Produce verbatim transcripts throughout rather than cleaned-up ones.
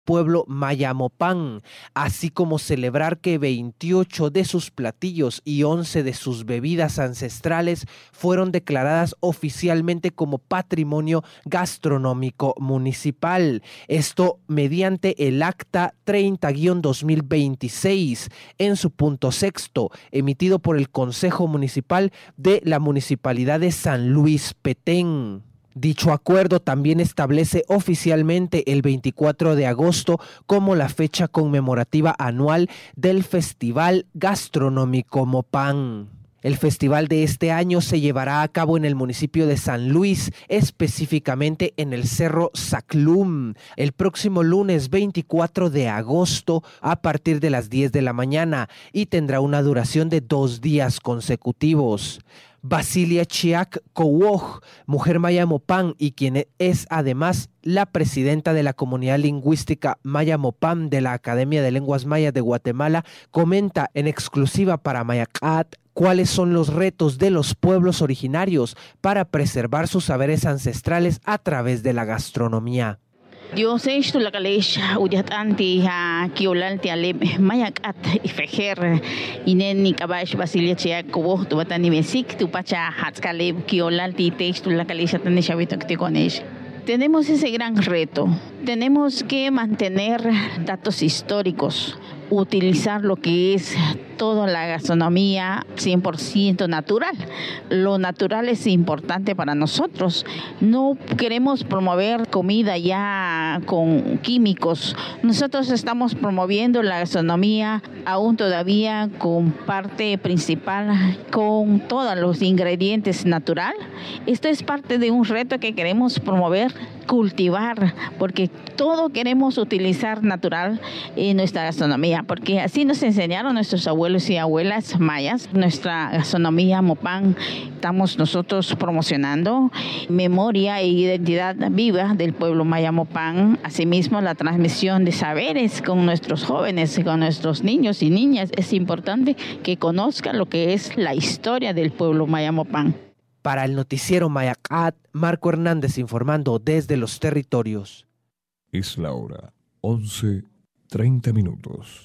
pueblo Mayamopán, así como celebrar que veintiocho de sus platillos y once de sus bebidas ancestrales fueron declaradas oficialmente como Patrimonio Gastronómico Municipal. Esto mediante el Acta treinta guión dos mil veintiséis en su punto sexto, emitido por el Consejo Municipal de la Municipalidad de San Luis Petén. Dicho acuerdo también establece oficialmente el veinticuatro de agosto como la fecha conmemorativa anual del Festival Gastronómico Mopán. El festival de este año se llevará a cabo en el municipio de San Luis, específicamente en el Cerro Saclum, el próximo lunes veinticuatro de agosto a partir de las diez de la mañana y tendrá una duración de dos días consecutivos. Basilia Chiac Cowoj, mujer maya Mopán y quien es además la presidenta de la comunidad lingüística Maya Mopán de la Academia de Lenguas Mayas de Guatemala, comenta en exclusiva para Mayacat cuáles son los retos de los pueblos originarios para preservar sus saberes ancestrales a través de la gastronomía. Yo sé esto la caleish uyat anti a kiolalti ale mayakat y fejer inen ni kabash basilia chia kubo tu batani mesik tu pacha hatskale kiolalti texto la caleish tane chavito que te conesh. Tenemos ese gran reto. Tenemos que mantener datos históricos, utilizar lo que es toda la gastronomía cien por ciento natural. Lo natural es importante para nosotros. No queremos promover comida ya con químicos. Nosotros estamos promoviendo la gastronomía aún todavía con parte principal, con todos los ingredientes natural. Esto es parte de un reto que queremos promover, cultivar, porque todo queremos utilizar natural en nuestra gastronomía, porque así nos enseñaron nuestros abuelos y abuelas mayas. Nuestra gastronomía Mopán estamos nosotros promocionando memoria e identidad viva del pueblo maya Mopán. Asimismo, la transmisión de saberes con nuestros jóvenes, con nuestros niños y niñas. Es importante que conozcan lo que es la historia del pueblo maya Mopán. Para el noticiero Mayacat, Marco Hernández informando desde los territorios. Es la hora once treinta minutos.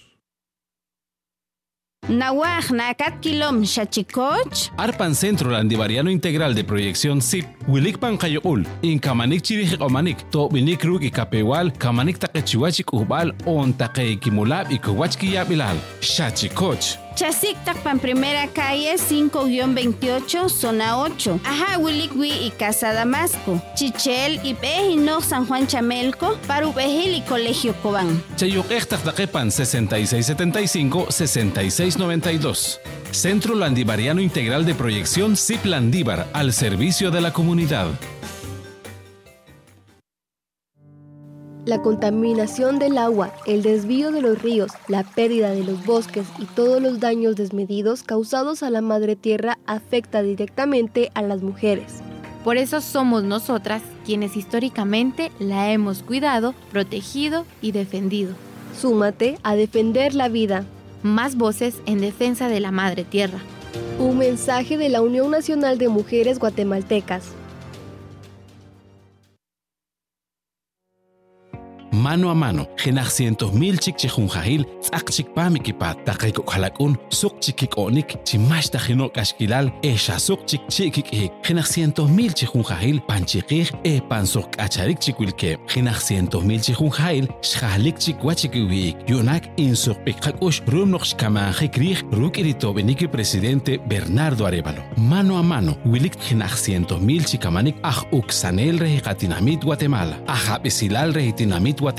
Nawaj nakat kilom shachikoch. Arpan Centro Landivariano Integral de Proyección S I P, Wilik Pancayoul, in Kamanik Chirij Omanik, To Binik Ruk y Capewal, Kamanik Takechiwachik Ubal, On Take Kimulab y Kuwachki Yabilal. Shachikoch. Chasik Takpan Primera Calle cinco guión veintiocho, zona ocho. Ajá, Wilikwi y Casa Damasco. Chichel y Pejino San Juan Chamelco, Parubejil y Colegio Cobán. Chayuk Ektak Takepan sesenta y seis setenta y cinco, sesenta y seis noventa y dos. Centro Landivariano Integral de Proyección S I P Landívar, al servicio de la comunidad. La contaminación del agua, el desvío de los ríos, la pérdida de los bosques y todos los daños desmedidos causados a la madre tierra afecta directamente a las mujeres. Por eso somos nosotras quienes históricamente la hemos cuidado, protegido y defendido. Súmate a defender la vida. Más voces en defensa de la madre tierra. Un mensaje de la Unión Nacional de Mujeres Guatemaltecas. Mano a mano, genaj cientos mil chik chejunjahil, tzak chik pamikipa, takeko halakun, suk chikik onik, chimash tajinok ashkilal, esha suk chik chikik ik, genaj cientos mil chejunjahil, panchikik, e pansok acharik chikwilke, genaj cientos mil chejunjahil, shahlik chik wachikiwik, yunak insuk pikakush, rumnok shkamajik rij, ruk irito beniki presidente Bernardo Arevalo. Mano a mano, wilik genaj cientos mil chikamanik, aj uksanel rejicatinamit Guatemala, aj apesilal rejitinamit Guatemala.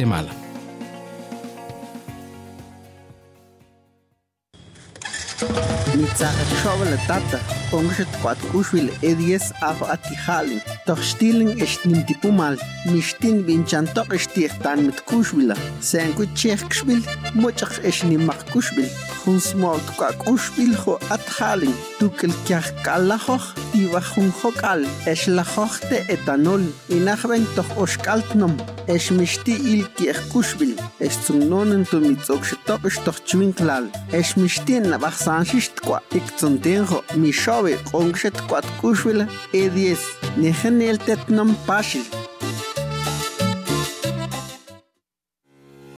Mitzaha shovel tata, ongset kwat kushwil edies aho atihalin, doch stiling est nimtipumal, mishtin vinchantok estirtan mit kushwila, sen kuchech kshwil, mochach es nimak kushwil, hunsmol kwa kushwil ho athalin, tukel kях kalahoch, iwa hunhokal, es lahochte etanol, inachben toch oskaltnom, es mishti il kiech kushwil, es zum nonen tu mitzokshetok es toch chwinklal, es mishtin nabachsanshist kwa, ik zontenjo, mi shove, ongshet kwat kushwila, e diez, negenel tetnom pashil.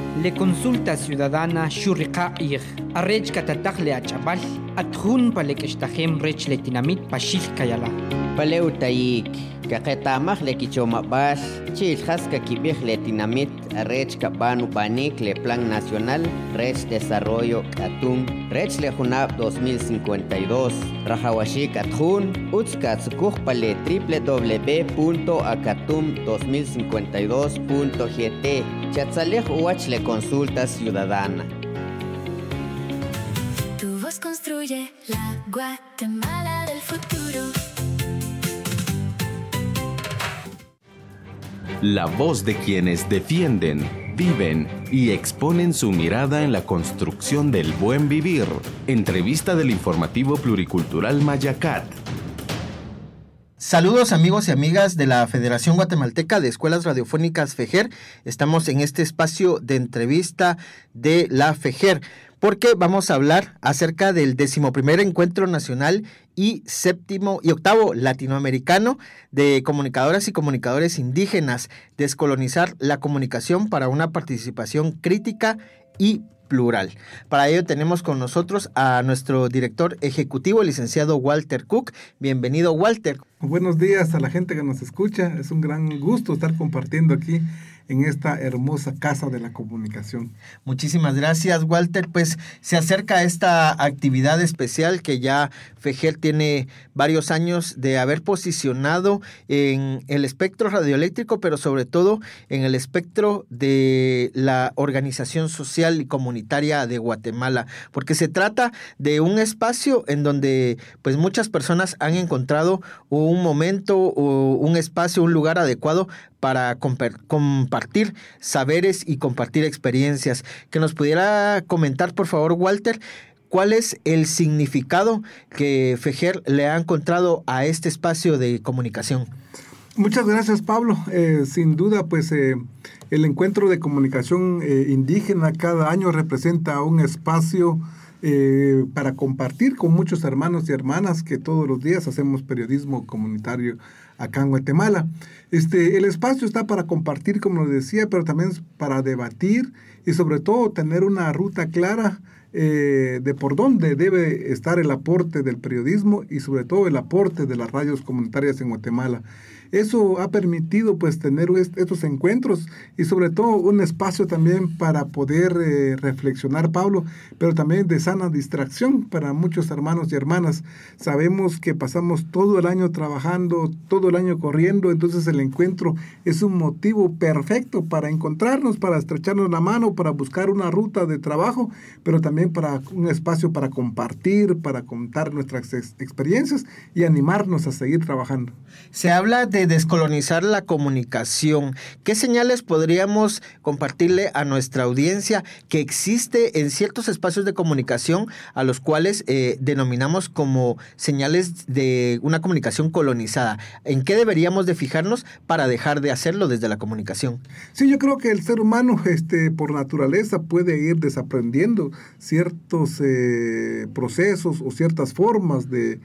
Le consulta ciudadana Shurika Ir, Arrech Katatakle Achabal, Atjun Palekestajem Rech Letinamit Pashil Kayala. Paleutaik, Kaketamach Lekichomabal, Chil Haska Kibich Letinamit, Arrech Kabanu Banik Le Plan Nacional, Rech Desarrollo Katun, Rech Lejunab dos mil cincuenta y dos, Rajawashik Atjun, Utskatsukuj Pale w w w punto akatum dos mil cincuenta y dos punto g t. Chatzalej Uach le consulta ciudadana. Tu voz construye la Guatemala del futuro. La voz de quienes defienden, viven y exponen su mirada en la construcción del buen vivir. Entrevista del informativo pluricultural Mayacat. Saludos amigos y amigas de la Federación Guatemalteca de Escuelas Radiofónicas FEGER. Estamos en este espacio de entrevista de la FEGER porque vamos a hablar acerca del decimoprimer Encuentro Nacional y séptimo y octavo latinoamericano de comunicadoras y comunicadores indígenas, descolonizar la comunicación para una participación crítica y plural. Para ello tenemos con nosotros a nuestro director ejecutivo, el licenciado Walter Cook. Bienvenido, Walter. Buenos días a la gente que nos escucha. Es un gran gusto estar compartiendo aquí en esta hermosa casa de la comunicación. Muchísimas gracias, Walter. Pues se acerca esta actividad especial que ya FEGER tiene varios años de haber posicionado en el espectro radioeléctrico, pero sobre todo en el espectro de la organización social y comunitaria de Guatemala, porque se trata de un espacio en donde pues muchas personas han encontrado un momento o un espacio, un lugar adecuado para compartir saberes y compartir experiencias. Que nos pudiera comentar, por favor, Walter, ¿cuál es el significado que FEGER le ha encontrado a este espacio de comunicación? Muchas gracias, Pablo. Eh, sin duda, pues eh, el encuentro de comunicación eh, indígena cada año representa un espacio eh, para compartir con muchos hermanos y hermanas que todos los días hacemos periodismo comunitario acá en Guatemala. Este, el espacio está para compartir, como lo decía, pero también para debatir y sobre todo tener una ruta clara eh, de por dónde debe estar el aporte del periodismo y sobre todo el aporte de las radios comunitarias en Guatemala. Eso ha permitido pues tener estos encuentros y sobre todo un espacio también para poder eh, reflexionar, Pablo, pero también de sana distracción para muchos hermanos y hermanas. Sabemos que pasamos todo el año trabajando, todo el año corriendo, entonces el encuentro es un motivo perfecto para encontrarnos, para estrecharnos la mano, para buscar una ruta de trabajo, pero también para un espacio para compartir, para contar nuestras ex- experiencias y animarnos a seguir trabajando. Se habla de descolonizar la comunicación. ¿Qué señales podríamos compartirle a nuestra audiencia que existe en ciertos espacios de comunicación a los cuales eh, denominamos como señales de una comunicación colonizada? ¿En qué deberíamos de fijarnos para dejar de hacerlo desde la comunicación? Sí, yo creo que el ser humano este, por naturaleza puede ir desaprendiendo ciertos eh, procesos o ciertas formas de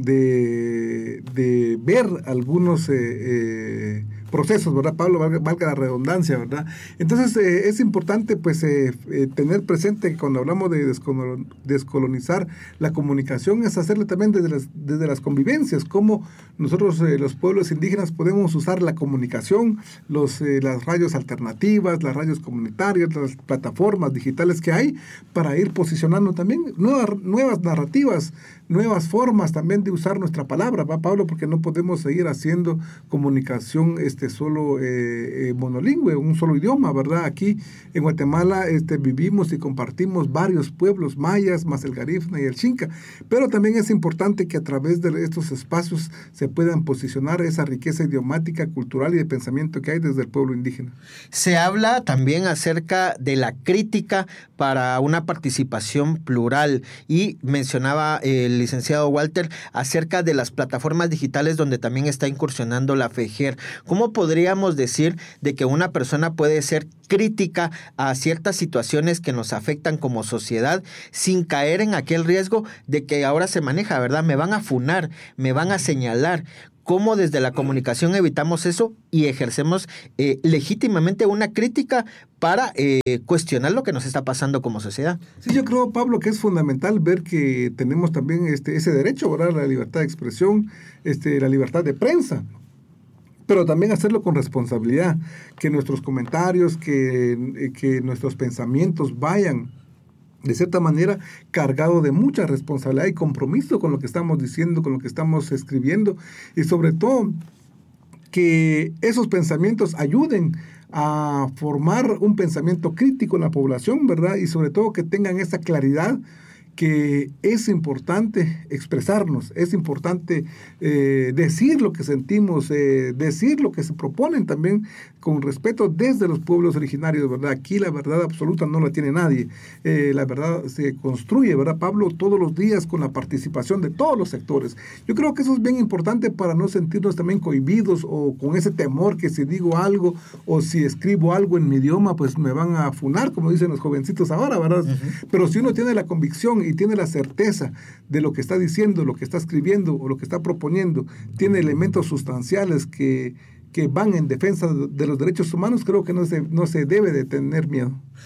De, de ver algunos eh, eh, procesos, ¿verdad, Pablo? Valga, valga la redundancia, ¿verdad? Entonces eh, es importante pues eh, eh, tener presente que cuando hablamos de descolon, descolonizar la comunicación es hacerlo también desde las, desde las convivencias, cómo nosotros eh, los pueblos indígenas podemos usar la comunicación, los, eh, las radios alternativas, las radios comunitarias, las plataformas digitales que hay para ir posicionando también nuevas, nuevas narrativas, nuevas formas también de usar nuestra palabra, ¿va, Pablo? Porque no podemos seguir haciendo comunicación este, solo eh, eh, monolingüe, un solo idioma, ¿verdad? Aquí en Guatemala este, vivimos y compartimos varios pueblos mayas, más el Garifna y el Xinca, pero también es importante que a través de estos espacios se puedan posicionar esa riqueza idiomática, cultural y de pensamiento que hay desde el pueblo indígena. Se habla también acerca de la crítica para una participación plural y mencionaba el licenciado Walter acerca de las plataformas digitales donde también está incursionando la FEGER. ¿Cómo podríamos decir de que una persona puede ser crítica a ciertas situaciones que nos afectan como sociedad sin caer en aquel riesgo de que ahora se maneja, ¿verdad? Me van a funar, me van a señalar. cómo desde la comunicación evitamos eso y ejercemos eh, legítimamente una crítica para eh, cuestionar lo que nos está pasando como sociedad. Sí, yo creo, Pablo, que es fundamental ver que tenemos también este, ese derecho, ¿verdad? La libertad de expresión, este, la libertad de prensa, pero también hacerlo con responsabilidad, que nuestros comentarios, que, que nuestros pensamientos vayan de cierta manera cargado de mucha responsabilidad y compromiso con lo que estamos diciendo, con lo que estamos escribiendo, y sobre todo que esos pensamientos ayuden a formar un pensamiento crítico en la población, ¿verdad? Y sobre todo que tengan esa claridad que es importante expresarnos, es importante eh, decir lo que sentimos, eh, decir lo que se proponen también con respeto desde los pueblos originarios, ¿verdad? Aquí la verdad absoluta no la tiene nadie. Eh, la verdad se construye, ¿verdad, Pablo? Todos los días con la participación de todos los sectores. Yo creo que eso es bien importante para no sentirnos también cohibidos o con ese temor que si digo algo o si escribo algo en mi idioma, pues me van a funar, como dicen los jovencitos ahora, ¿verdad? Uh-huh. Pero si uno tiene la convicción y tiene la certeza de lo que está diciendo, lo que está escribiendo o lo que está proponiendo, tiene elementos sustanciales que, que van en defensa de los derechos humanos, creo que no se, no se debe de tener miedo.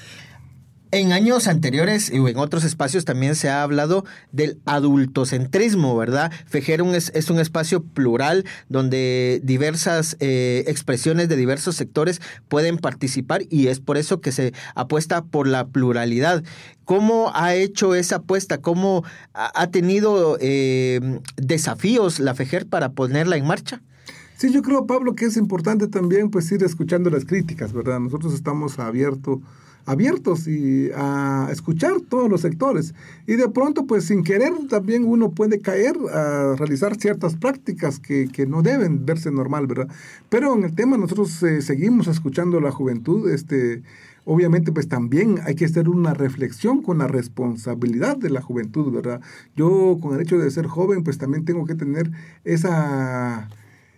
En años anteriores y en otros espacios también se ha hablado del adultocentrismo, ¿verdad? Fejer es, es un espacio plural donde diversas eh, expresiones de diversos sectores pueden participar y es por eso que se apuesta por la pluralidad. ¿Cómo ha hecho esa apuesta? ¿Cómo ha tenido eh, desafíos la Fejer para ponerla en marcha? Sí, yo creo, Pablo, que es importante también pues ir escuchando las críticas, ¿verdad? Nosotros estamos abiertos abiertos y a escuchar todos los sectores y de pronto pues sin querer también uno puede caer a realizar ciertas prácticas que, que no deben verse normal, ¿verdad? Pero en el tema nosotros eh, seguimos escuchando a la juventud, este, obviamente pues también hay que hacer una reflexión con la responsabilidad de la juventud, ¿verdad? Yo con el hecho de ser joven pues también tengo que tener esa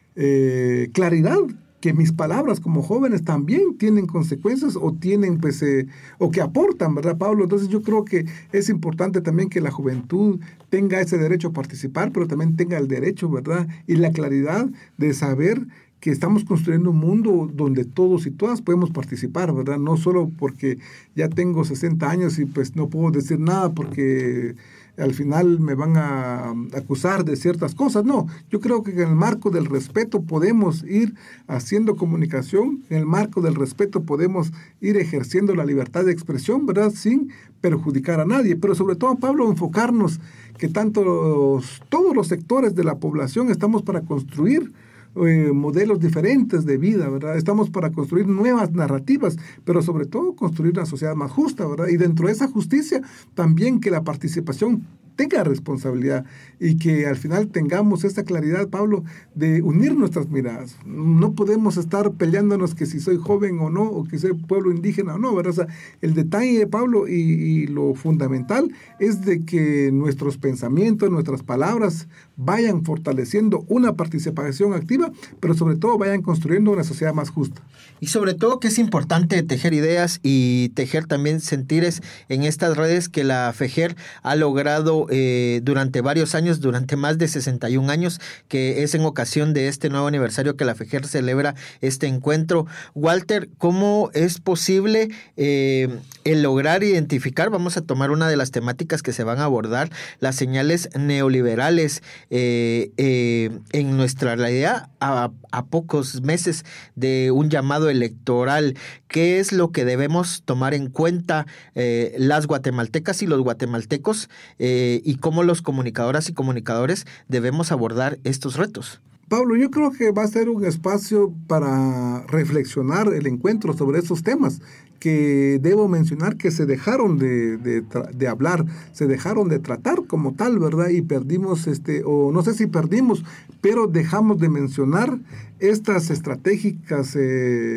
eh, claridad que mis palabras como jóvenes también tienen consecuencias o tienen pues eh, o que aportan, ¿verdad, Pablo? Entonces yo creo que es importante también que la juventud tenga ese derecho a participar, pero también tenga el derecho, ¿verdad? Y la claridad de saber que estamos construyendo un mundo donde todos y todas podemos participar, ¿verdad? No solo porque ya tengo sesenta años y pues no puedo decir nada porque al final me van a acusar de ciertas cosas. No, yo creo que en el marco del respeto podemos ir haciendo comunicación, en el marco del respeto podemos ir ejerciendo la libertad de expresión, ¿verdad? Sin perjudicar a nadie, pero sobre todo, Pablo, enfocarnos que tanto los, todos los sectores de la población estamos para construir Eh, modelos diferentes de vida, ¿verdad? Estamos para construir nuevas narrativas, pero sobre todo construir una sociedad más justa, ¿verdad? Y dentro de esa justicia también que la participación tenga responsabilidad y que al final tengamos esta claridad, Pablo, de unir nuestras miradas. No podemos estar peleándonos que si soy joven o no, o que soy pueblo indígena o no, ¿verdad? O sea, el detalle, Pablo, y, y lo fundamental es de que nuestros pensamientos, nuestras palabras vayan fortaleciendo una participación activa, pero sobre todo vayan construyendo una sociedad más justa. Y sobre todo que es importante tejer ideas y tejer también sentires en estas redes que la Fejer ha logrado eh, durante varios años, durante más de sesenta y un años, que es en ocasión de este nuevo aniversario que la Fejer celebra este encuentro. Walter, ¿cómo es posible eh, el lograr identificar, vamos a tomar una de las temáticas que se van a abordar, las señales neoliberales eh, eh, en nuestra realidad a, a pocos meses de un llamado electoral? ¿Qué es lo que debemos tomar en cuenta eh, las guatemaltecas y los guatemaltecos eh, y cómo los comunicadoras y comunicadores debemos abordar estos retos? Pablo, yo creo que va a ser un espacio para reflexionar el encuentro sobre esos temas que debo mencionar que se dejaron de, de, de hablar, se dejaron de tratar como tal, ¿verdad? Y perdimos, este, o no sé si perdimos, pero dejamos de mencionar estas estratégicas eh,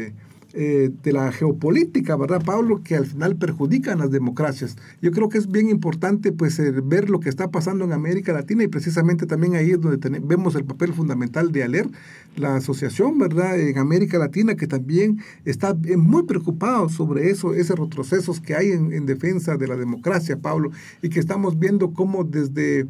eh, de la geopolítica, ¿verdad, Pablo?, que al final perjudican las democracias. Yo creo que es bien importante pues eh, ver lo que está pasando en América Latina, y precisamente también ahí es donde ten- vemos el papel fundamental de ALER, la asociación, ¿verdad?, en América Latina, que también está eh, muy preocupado sobre eso, esos retrocesos que hay en, en defensa de la democracia, Pablo, y que estamos viendo cómo desde,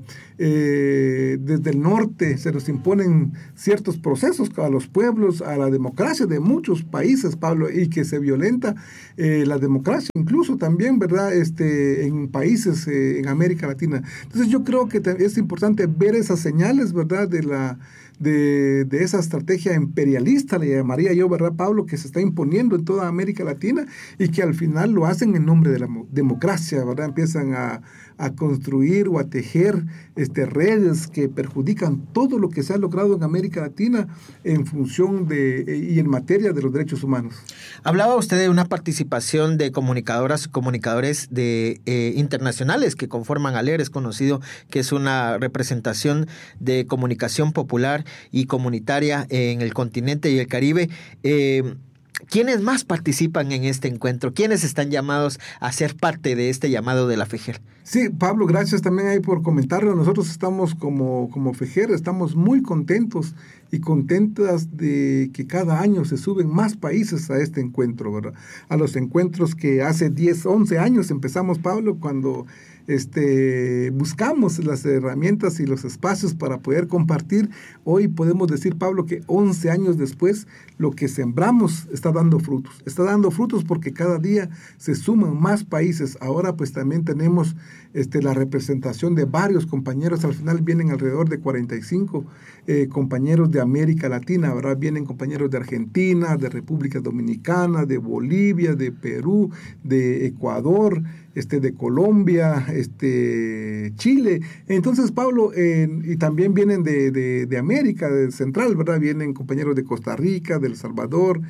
eh, desde el norte se nos imponen ciertos procesos a los pueblos, a la democracia de muchos países, Pablo, y que se violenta eh, la democracia, incluso también, ¿verdad?, este, en países eh, en América Latina. Entonces yo creo que es importante ver esas señales, ¿verdad?, de la De, de esa estrategia imperialista, le llamaría yo, ¿verdad, Pablo?, que se está imponiendo en toda América Latina, y que al final lo hacen en nombre de la democracia, ¿verdad? Empiezan a, a construir o a tejer este, redes que perjudican todo lo que se ha logrado en América Latina en función de y en materia de los derechos humanos. Hablaba usted de una participación de comunicadoras y comunicadores de, eh, internacionales que conforman ALER. Es conocido que es una representación de comunicación popular y comunitaria en el continente y el Caribe. Eh, ¿Quiénes más participan en este encuentro? ¿Quiénes están llamados a ser parte de este llamado de la FEGER? Sí, Pablo, gracias también ahí por comentarlo. Nosotros estamos como, como FEGER, estamos muy contentos y contentas de que cada año se suben más países a este encuentro, ¿verdad? A los encuentros que hace diez, once años empezamos, Pablo, cuando este, buscamos las herramientas y los espacios para poder compartir. Hoy podemos decir, Pablo, que once años después lo que sembramos está dando frutos. Está dando frutos porque cada día se suman más países. Ahora pues también tenemos este, la representación de varios compañeros. Al final vienen alrededor de cuarenta y cinco eh, compañeros de América Latina, ¿verdad? Vienen compañeros de Argentina, de República Dominicana, de Bolivia, de Perú, de Ecuador, este, de Colombia, este, Chile. Entonces, Pablo, eh, y también vienen de, de, de América de Central, ¿verdad? Vienen compañeros de Costa Rica, de El Salvador,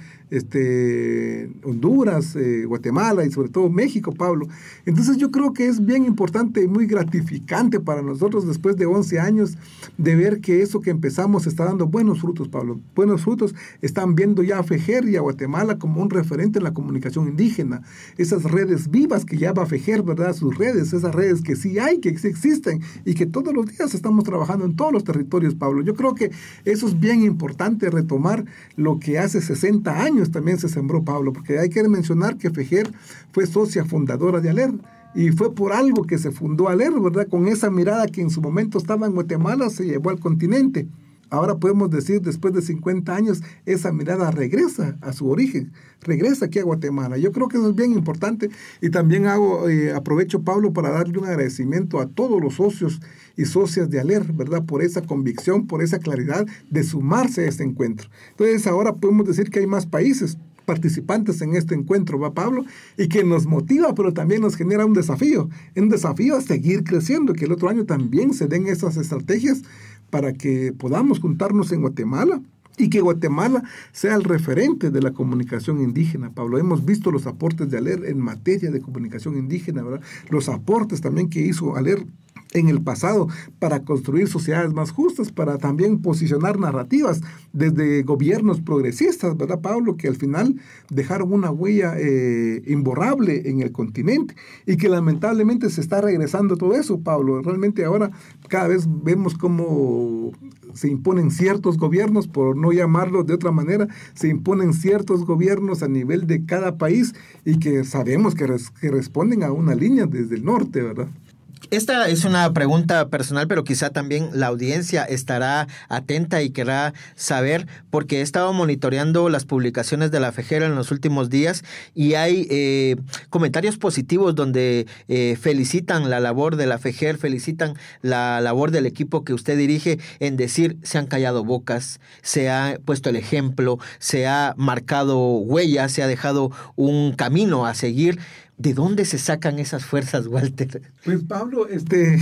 este, Honduras, eh, Guatemala y sobre todo México, Pablo. Entonces yo creo que es bien importante y muy gratificante para nosotros después de once años de ver que eso que empezamos está dando buenos frutos, Pablo. Buenos frutos. Están viendo ya a FEGER y a Guatemala como un referente en la comunicación indígena. Esas redes vivas que ya va a FEGER, ¿verdad? Sus redes, esas redes que sí hay, que sí existen y que todos los días estamos trabajando en todos los territorios, Pablo. Yo creo que eso es bien importante, retomar lo que hace sesenta años también se sembró, Pablo, porque hay que mencionar que FEGER fue socia fundadora de ALER. Y fue por algo que se fundó ALER, ¿verdad? Con esa mirada que en su momento estaba en Guatemala, se llevó al continente. Ahora podemos decir, después de cincuenta años, esa mirada regresa a su origen, regresa aquí a Guatemala. Yo creo que eso es bien importante y también hago, eh, aprovecho, Pablo, para darle un agradecimiento a todos los socios y socias de ALER, ¿verdad? Por esa convicción, por esa claridad de sumarse a este encuentro. Entonces ahora podemos decir que hay más países participantes en este encuentro, ¿va, Pablo? Y que nos motiva, pero también nos genera un desafío, un desafío a seguir creciendo, que el otro año también se den esas estrategias para que podamos juntarnos en Guatemala y que Guatemala sea el referente de la comunicación indígena, Pablo. Hemos visto los aportes de ALER en materia de comunicación indígena, ¿verdad? Los aportes también que hizo ALER en el pasado para construir sociedades más justas, para también posicionar narrativas desde gobiernos progresistas, ¿verdad, Pablo? Que al final dejaron una huella eh, imborrable en el continente y que lamentablemente se está regresando todo eso, Pablo. Realmente ahora cada vez vemos cómo se imponen ciertos gobiernos, por no llamarlos de otra manera, se imponen ciertos gobiernos a nivel de cada país y que sabemos que, res, que responden a una línea desde el norte, ¿verdad? Esta es una pregunta personal, pero quizá también la audiencia estará atenta y querrá saber, porque he estado monitoreando las publicaciones de la FEGER en los últimos días y hay eh, comentarios positivos donde eh, felicitan la labor de la FEGER, felicitan la labor del equipo que usted dirige en decir se han callado bocas, se ha puesto el ejemplo, se ha marcado huella, se ha dejado un camino a seguir. ¿De dónde se sacan esas fuerzas, Walter? Pues Pablo, este,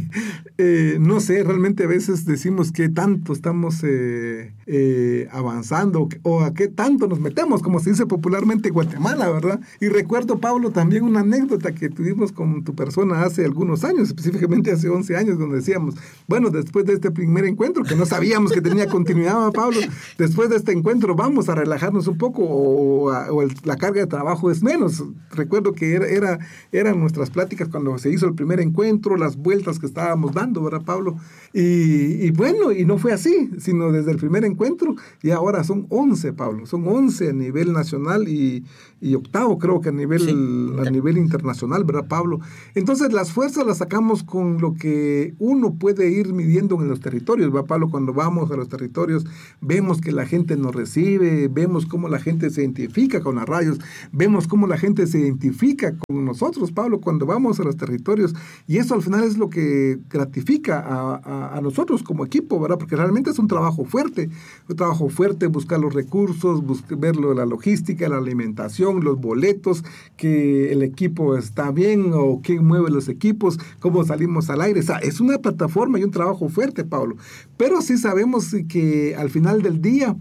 eh, no sé, realmente a veces decimos que tanto estamos eh, eh, avanzando o a qué tanto nos metemos, como se dice popularmente en Guatemala, ¿verdad? Y recuerdo, Pablo, también una anécdota que tuvimos con tu persona hace algunos años, específicamente hace once años, donde decíamos, bueno, después de este primer encuentro, que no sabíamos que tenía continuidad, Pablo, después de este encuentro vamos a relajarnos un poco o, o el, la carga de trabajo es menos. Recuerdo que Era, era, eran nuestras pláticas cuando se hizo el primer encuentro, las vueltas que estábamos dando, ¿verdad, Pablo? Y, y bueno, y no fue así, sino desde el primer encuentro, y ahora son once, Pablo, son once a nivel nacional y, y octavo, creo que a nivel, sí. a nivel internacional, ¿verdad, Pablo? Entonces, las fuerzas las sacamos con lo que uno puede ir midiendo en los territorios, ¿verdad, Pablo? Cuando vamos a los territorios, vemos que la gente nos recibe, vemos cómo la gente se identifica con las radios, vemos cómo la gente se identifica con nosotros, Pablo, cuando vamos a los territorios, y eso al final es lo que gratifica a, a, a nosotros como equipo, ¿verdad? Porque realmente es un trabajo fuerte, un trabajo fuerte, buscar los recursos, buscar, ver lo de la logística, la alimentación, los boletos, que el equipo está bien o quién mueve los equipos, cómo salimos al aire. O sea, es una plataforma y un trabajo fuerte, Pablo, pero sí sabemos que al final del día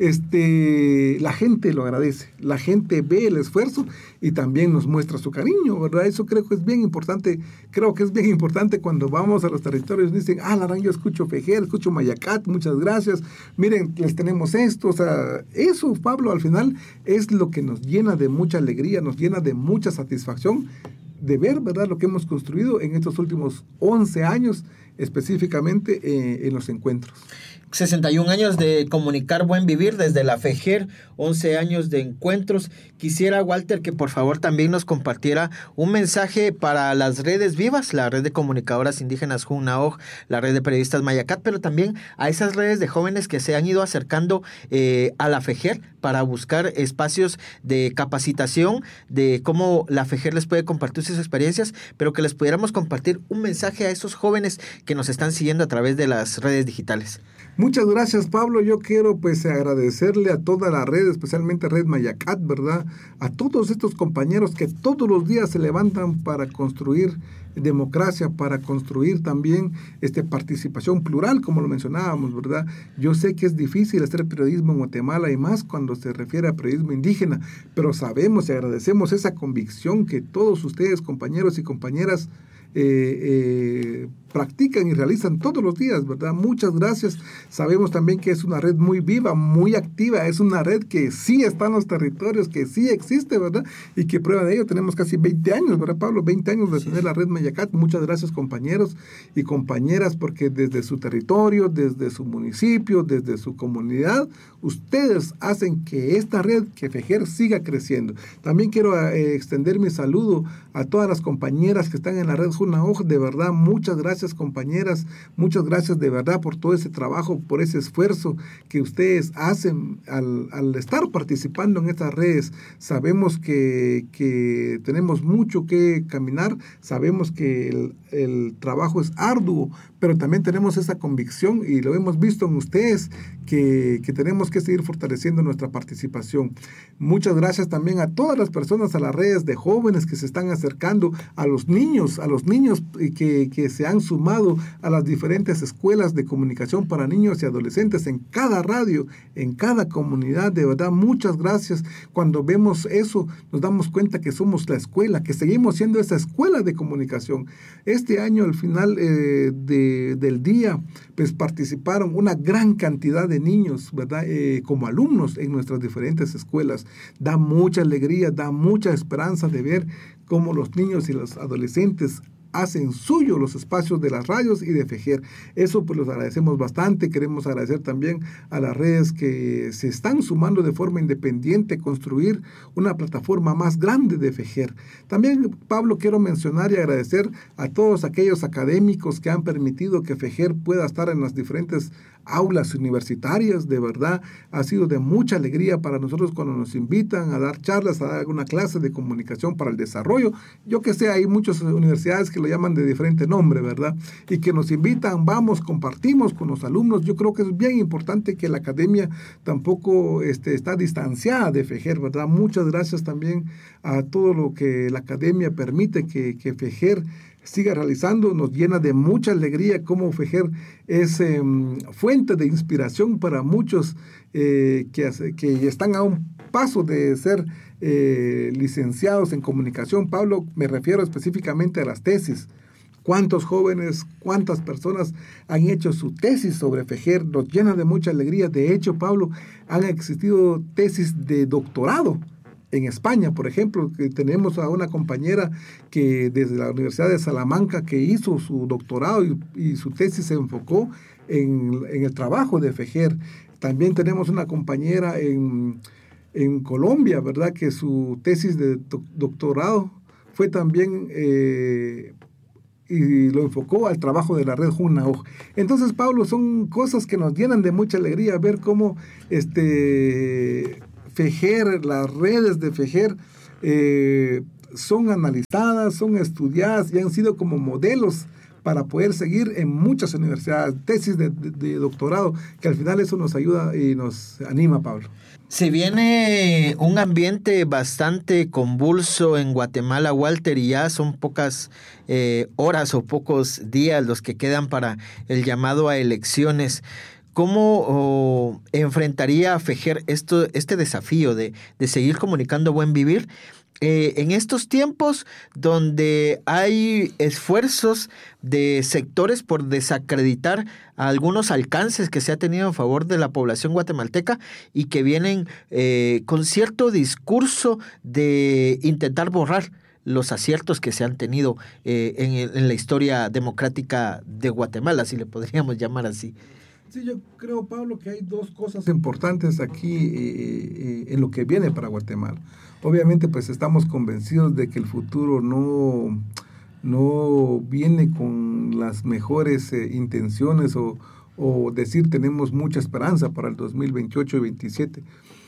este, la gente lo agradece, la gente ve el esfuerzo y también nos muestra su cariño, ¿verdad? Eso creo que es bien importante, creo que es bien importante cuando vamos a los territorios, dicen, ah, Larán, yo escucho Fejer, escucho Mayacat, muchas gracias, miren, les tenemos esto, o sea, eso, Pablo, al final es lo que nos llena de mucha alegría, nos llena de mucha satisfacción de ver, ¿verdad?, lo que hemos construido en estos últimos once años, específicamente eh, en los encuentros. sesenta y un años de comunicar buen vivir desde la Fejer, once años de encuentros. Quisiera, Walter, que por favor también nos compartiera un mensaje para las redes vivas, la red de comunicadoras indígenas Junaoj, la red de periodistas Mayacat, pero también a esas redes de jóvenes que se han ido acercando eh, a la Fejer para buscar espacios de capacitación, de cómo la Fejer les puede compartir sus experiencias, pero que les pudiéramos compartir un mensaje a esos jóvenes que nos están siguiendo a través de las redes digitales. Muchas gracias, Pablo. Yo quiero pues agradecerle a toda la red, especialmente Red Mayacat, ¿verdad? A todos estos compañeros que todos los días se levantan para construir democracia, para construir también este, participación plural, como lo mencionábamos, ¿verdad? Yo sé que es difícil hacer periodismo en Guatemala y más cuando se refiere a periodismo indígena, pero sabemos y agradecemos esa convicción que todos ustedes, compañeros y compañeras, Eh, eh, practican y realizan todos los días, ¿verdad? Muchas gracias. Sabemos también que es una red muy viva, muy activa, es una red que sí está en los territorios, que sí existe, ¿verdad? Y que prueba de ello tenemos casi veinte años, ¿verdad, Pablo? veinte años de tener la red Mayacat. Muchas gracias, compañeros y compañeras, porque desde su territorio, desde su municipio, desde su comunidad, ustedes hacen que esta red, que Fejer, siga creciendo. También quiero eh, extender mi saludo a todas las compañeras que están en la red Junaoj. De verdad, muchas gracias, compañeras, muchas gracias de verdad por todo ese trabajo, por ese esfuerzo que ustedes hacen al, al estar participando en estas redes. Sabemos que, que tenemos mucho que caminar, sabemos que el, el trabajo es arduo, pero también tenemos esa convicción y lo hemos visto en ustedes que, que tenemos que seguir fortaleciendo nuestra participación. Muchas gracias también a todas las personas, a las redes de jóvenes que se están acercando, a los niños, a los niños que, que se han sumado a las diferentes escuelas de comunicación para niños y adolescentes en cada radio, en cada comunidad. De verdad, muchas gracias. Cuando vemos eso, nos damos cuenta que somos la escuela, que seguimos siendo esa escuela de comunicación. Este año, al final eh, de, del día, pues participaron una gran cantidad de niños, ¿verdad? Eh, como alumnos en nuestras diferentes escuelas. Da mucha alegría, da mucha esperanza de ver cómo los niños y los adolescentes hacen suyo los espacios de las radios y de Fejer. Eso pues los agradecemos bastante. Queremos agradecer también a las redes que se están sumando de forma independiente a construir una plataforma más grande de Fejer. También, Pablo, quiero mencionar y agradecer a todos aquellos académicos que han permitido que Fejer pueda estar en las diferentes aulas universitarias. De verdad, ha sido de mucha alegría para nosotros cuando nos invitan a dar charlas, a dar una clase de comunicación para el desarrollo. Yo que sé, hay muchas universidades que lo llaman de diferente nombre, ¿verdad? Y que nos invitan, vamos, compartimos con los alumnos. Yo creo que es bien importante que la academia tampoco este, está distanciada de Fejer, ¿verdad? Muchas gracias también a todo lo que la academia permite que, que FEJER siga realizando. Nos llena de mucha alegría cómo FEJER es eh, fuente de inspiración para muchos eh, que, que están a un paso de ser eh, licenciados en comunicación. Pablo, me refiero específicamente a las tesis. ¿Cuántos jóvenes, cuántas personas han hecho su tesis sobre FEJER? Nos llena de mucha alegría. De hecho, Pablo, han existido tesis de doctorado en España, por ejemplo, que tenemos a una compañera que desde la Universidad de Salamanca que hizo su doctorado y, y su tesis se enfocó en, en el trabajo de FEJER. También tenemos una compañera en, en Colombia, ¿verdad?, que su tesis de do, doctorado fue también eh, y lo enfocó al trabajo de la red Junaoj. Entonces, Pablo, son cosas que nos llenan de mucha alegría ver cómo este FEJER, las redes de FEJER eh, son analizadas, son estudiadas y han sido como modelos para poder seguir en muchas universidades, tesis de, de, de doctorado, que al final eso nos ayuda y nos anima, Pablo. Se viene un ambiente bastante convulso en Guatemala, Walter, y ya son pocas eh, horas o pocos días los que quedan para el llamado a elecciones. ¿Cómo oh, enfrentaría FEJER esto, este desafío de, de seguir comunicando buen vivir eh, en estos tiempos donde hay esfuerzos de sectores por desacreditar a algunos alcances que se ha tenido en favor de la población guatemalteca y que vienen eh, con cierto discurso de intentar borrar los aciertos que se han tenido eh, en, en la historia democrática de Guatemala, si le podríamos llamar así? Sí, yo creo, Pablo, que hay dos cosas importantes aquí eh, eh, en lo que viene para Guatemala. Obviamente, pues estamos convencidos de que el futuro no, no viene con las mejores eh, intenciones o, o decir tenemos mucha esperanza para el dos mil veintiocho y veintisiete.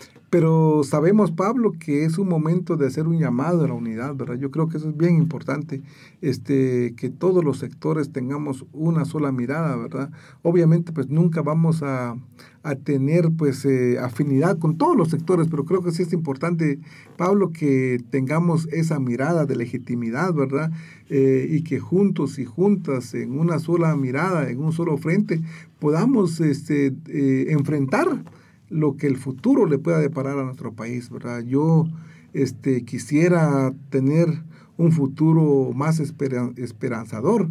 Pero sabemos, Pablo, que es un momento de hacer un llamado a la unidad, ¿verdad? Yo creo que eso es bien importante, este, que todos los sectores tengamos una sola mirada, ¿verdad? Obviamente, pues nunca vamos a, a tener, pues, eh, afinidad con todos los sectores, pero creo que sí es importante, Pablo, que tengamos esa mirada de legitimidad, ¿verdad? Eh, y que juntos y juntas, en una sola mirada, en un solo frente, podamos este, eh, enfrentar lo que el futuro le pueda deparar a nuestro país, ¿verdad? Yo este, quisiera tener un futuro más esperan, esperanzador,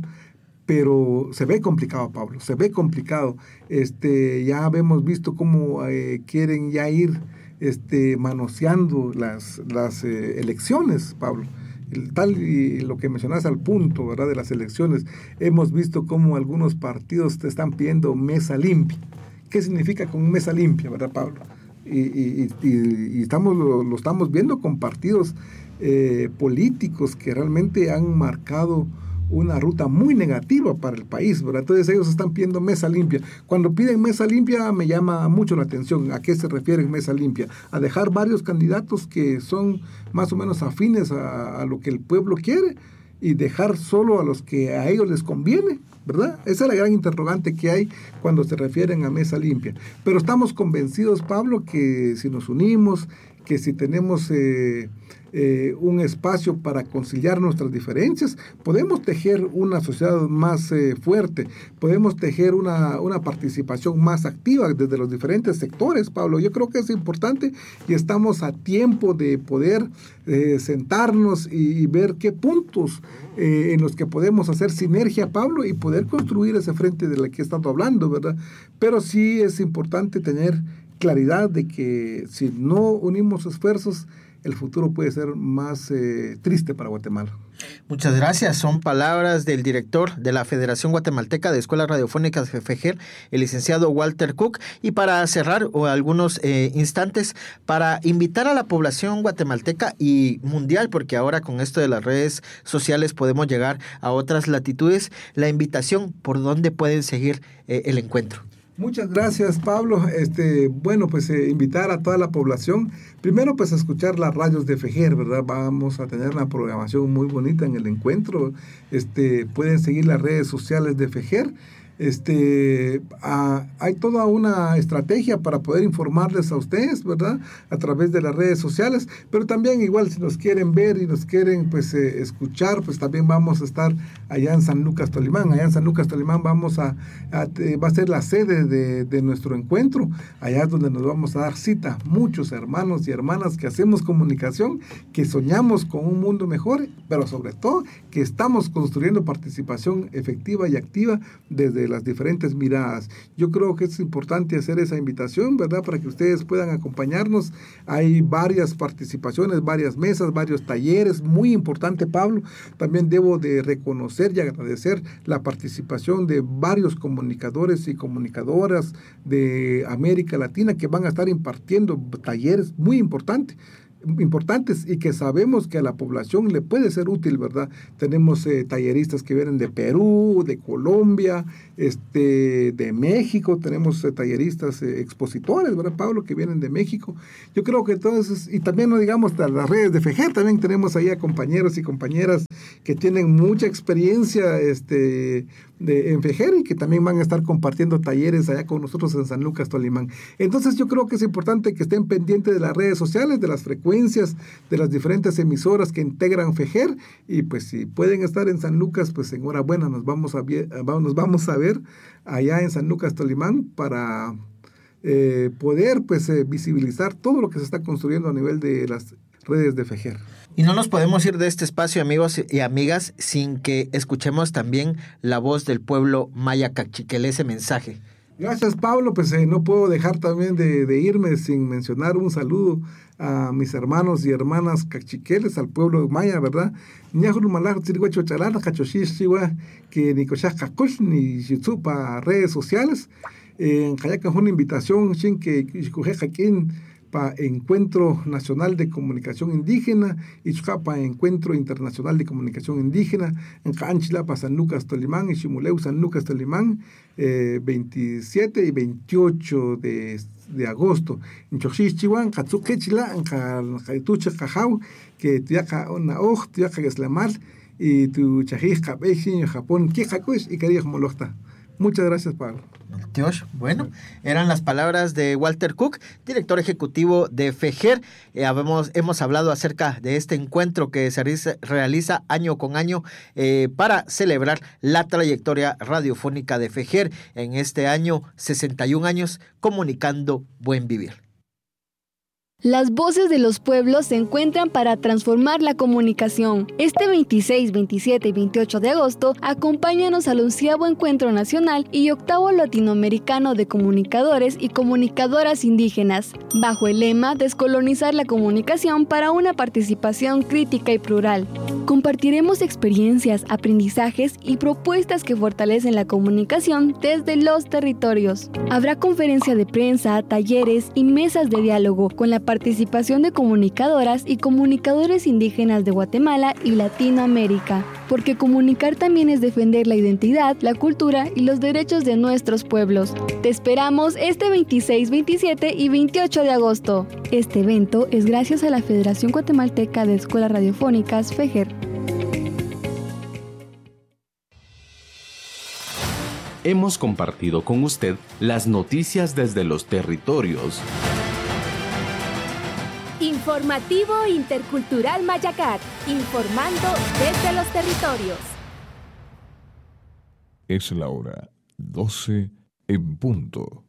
pero se ve complicado, Pablo, se ve complicado. Este, ya hemos visto cómo eh, quieren ya ir este, manoseando las, las eh, elecciones, Pablo. El, tal y lo que mencionas al punto, ¿verdad?, de las elecciones, hemos visto cómo algunos partidos te están pidiendo mesa limpia. ¿Qué significa con mesa limpia, verdad, Pablo? Y, y, y, y estamos, lo, lo estamos viendo con partidos eh, políticos que realmente han marcado una ruta muy negativa para el país, ¿verdad? Entonces ellos están pidiendo mesa limpia. Cuando piden mesa limpia me llama mucho la atención. ¿A qué se refiere mesa limpia? A dejar varios candidatos que son más o menos afines a, a lo que el pueblo quiere y dejar solo a los que a ellos les conviene, ¿verdad? Esa es la gran interrogante que hay cuando se refieren a mesa limpia. Pero estamos convencidos, Pablo, que si nos unimos, que si tenemos eh, eh, un espacio para conciliar nuestras diferencias, podemos tejer una sociedad más eh, fuerte, podemos tejer una, una participación más activa desde los diferentes sectores, Pablo. Yo creo que es importante y estamos a tiempo de poder eh, sentarnos y, y ver qué puntos eh, en los que podemos hacer sinergia, Pablo, y poder construir ese frente del que he estado hablando, ¿verdad? Pero sí es importante tener claridad de que si no unimos esfuerzos, el futuro puede ser más eh, triste para Guatemala. Muchas gracias. Son palabras del director de la Federación Guatemalteca de Escuelas Radiofónicas FEJER, el licenciado Walter Cook. Y para cerrar o algunos eh, instantes, para invitar a la población guatemalteca y mundial, porque ahora con esto de las redes sociales podemos llegar a otras latitudes, la invitación por dónde pueden seguir eh, el encuentro. Muchas gracias, Pablo. Este, bueno, pues eh, invitar a toda la población, primero pues a escuchar las radios de FEJER, ¿verdad? Vamos a tener una programación muy bonita en el encuentro. Este, pueden seguir las redes sociales de FEJER. Este, a, hay toda una estrategia para poder informarles a ustedes, ¿verdad? A través de las redes sociales, pero también igual si nos quieren ver y nos quieren pues eh, escuchar, pues también vamos a estar allá en San Lucas Tolimán. Allá en San Lucas Tolimán vamos a, a eh, va a ser la sede de, de nuestro encuentro. Allá es donde nos vamos a dar cita muchos hermanos y hermanas que hacemos comunicación, que soñamos con un mundo mejor, pero sobre todo que estamos construyendo participación efectiva y activa desde las diferentes miradas. Yo creo que es importante hacer esa invitación, ¿verdad? Para que ustedes puedan acompañarnos. Hay varias participaciones, varias mesas, varios talleres. Muy importante, Pablo. También debo de reconocer y agradecer la participación de varios comunicadores y comunicadoras de América Latina que van a estar impartiendo talleres muy importantes. importantes y que sabemos que a la población le puede ser útil, ¿verdad? Tenemos eh, talleristas que vienen de Perú, de Colombia, este, de México, tenemos eh, talleristas eh, expositores, ¿verdad, Pablo? Que vienen de México. Yo creo que entonces, y también no digamos las redes de FEJER, también tenemos ahí a compañeros y compañeras que tienen mucha experiencia este, de, en FEJER y que también van a estar compartiendo talleres allá con nosotros en San Lucas Tolimán. Entonces yo creo que es importante que estén pendientes de las redes sociales, de las frecuencias, de las diferentes emisoras que integran FEJER, y pues si pueden estar en San Lucas, pues enhorabuena, nos vamos a, nos vamos a ver allá en San Lucas Tolimán para eh, poder pues eh, visibilizar todo lo que se está construyendo a nivel de las redes de FEJER. Y no nos podemos ir de este espacio, amigos y amigas, sin que escuchemos también la voz del pueblo maya cachiquel, ese mensaje. Gracias, Pablo. Pues eh, no puedo dejar también de, de irme sin mencionar un saludo a mis hermanos y hermanas cachiqueles, al pueblo maya, ¿verdad? Que ni ni para redes sociales. En Cayaca es una invitación sin que para Encuentro Nacional de Comunicación Indígena y para Encuentro Internacional de Comunicación Indígena en Canchila, para San Lucas Tolimán y Chimuleu, San Lucas Tolimán, eh, veintisiete y veintiocho de, de agosto. En Choxichihuan, Katsuquechila, en Caitucha Cajau, que tiaca una oj, tiaca eslamar, y tu chajis cabecin en Japón, Kijakuis y Carija Molocta. Muchas gracias, Pablo. Dios, bueno, eran las palabras de Walter Cook, director ejecutivo de FEJER. Eh, hemos, hemos hablado acerca de este encuentro que se realiza, realiza año con año eh, para celebrar la trayectoria radiofónica de FEJER en este año, sesenta y un años, comunicando buen vivir. Las voces de los pueblos se encuentran para transformar la comunicación. Este veintiséis, veintisiete y veintiocho de agosto, acompáñanos al onceavo Encuentro Nacional y octavo Latinoamericano de Comunicadores y Comunicadoras Indígenas, bajo el lema Descolonizar la comunicación para una participación crítica y plural. Compartiremos experiencias, aprendizajes y propuestas que fortalecen la comunicación desde los territorios. Habrá conferencia de prensa, talleres y mesas de diálogo con la participación de comunicadoras y comunicadores indígenas de Guatemala y Latinoamérica, porque comunicar también es defender la identidad, la cultura y los derechos de nuestros pueblos. Te esperamos este veintiséis, veintisiete y veintiocho de agosto. Este evento es gracias a la Federación Guatemalteca de Escuelas Radiofónicas, FEJER. Hemos compartido con usted las noticias desde los territorios. Informativo Intercultural Mayacat, informando desde los territorios. Es la hora doce en punto.